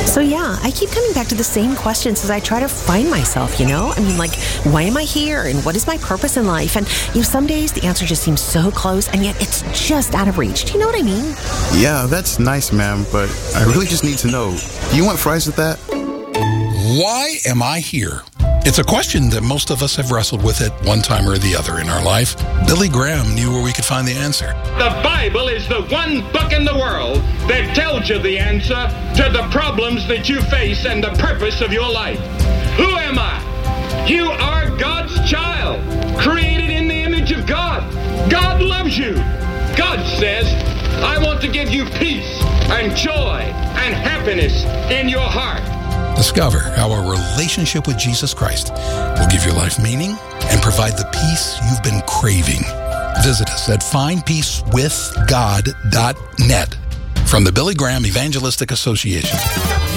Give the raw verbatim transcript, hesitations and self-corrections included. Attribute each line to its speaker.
Speaker 1: So yeah, I keep coming back to the same questions as I try to find myself, you know? I mean, like, why am I here? And what is my purpose in life? And, you know, some days the answer just seems so close, and yet it's just out of reach. Do you know what I mean?
Speaker 2: Yeah, that's nice, ma'am, but I really just need to know, do you want fries with that?
Speaker 3: Why am I here? It's a question that most of us have wrestled with at one time or the other in our life. Billy Graham knew where we could find the answer.
Speaker 4: The Bible is the one book in the world that tells you the answer to the problems that you face and the purpose of your life. Who am I? You are God's child, created in the image of God. God loves you. God says, I want to give you peace and joy and happiness in your heart.
Speaker 3: Discover how a relationship with Jesus Christ will give your life meaning and provide the peace you've been craving. Visit us at find peace with god dot net from the Billy Graham Evangelistic Association.